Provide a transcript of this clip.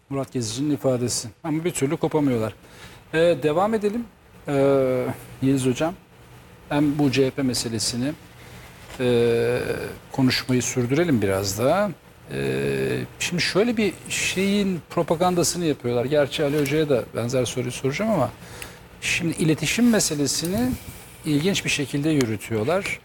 Murat Gezici'nin ifadesi. Ama bir türlü kopamıyorlar. Devam edelim. Yeliz Hocam. Hem bu CHP meselesini konuşmayı sürdürelim biraz daha. Şimdi şöyle bir şeyin propagandasını yapıyorlar. Gerçi Ali Hoca'ya da benzer soruyu soracağım ama şimdi iletişim meselesini ilginç bir şekilde yürütüyorlar.